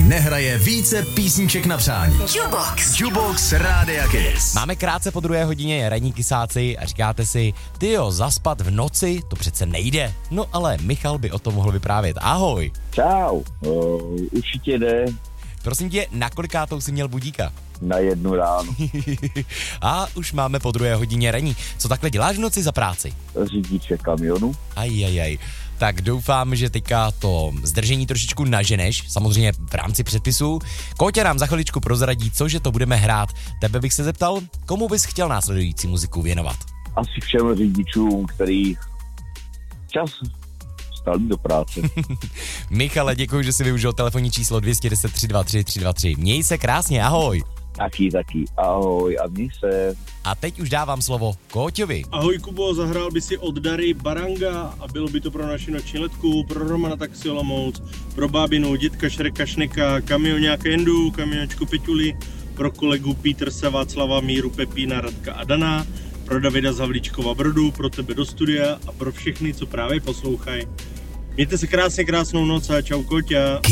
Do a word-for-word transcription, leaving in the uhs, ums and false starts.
nehraje více písniček na přání. Jukebox. Jukebox Rádia Kiss. Máme krátce po druhé hodině ranní kysáci a říkáte si, tyjo, zaspat v noci, to přece nejde. No ale Michal by o tom mohl vyprávět. Ahoj. Čau, uh, určitě jde. Prosím tě, na kolikátou jsi měl budíka? Na jednu ráno. A už máme po druhé hodině ranní. Co takhle děláš v noci za práci? Řidiče kamionu. Ajajaj. Tak doufám, že teďka to zdržení trošičku naženeš, samozřejmě v rámci předpisů. Kóťa nám za chviličku prozradí, cože to budeme hrát. Tebe bych se zeptal, komu bys chtěl následující muziku věnovat? Asi všem řidičům, který čas stali do práce. Michale, děkuji, že jsi využil telefonní číslo dvě jedna deset tři dva tři tři dva tři. Měj se krásně, ahoj. Taky, taky, ahoj a měj se. A teď už dávám slovo Kóťovi. Ahoj Kubo, zahrál by si od Dary Baranga a bylo by to pro naši noční letku, pro Romana Taxi Olomouc, pro bábinu, dětka Šreka Šneka, kamioňáka Jendu, kamiončku Peťuli, pro kolegu Petersa, Václava, Míru, Pepína, Radka a Dana, pro Davida z Havlíčkova Brodu, pro tebe do studia a pro všechny, co právě poslouchají. Mějte se krásně, krásnou noc a čau Kóťa.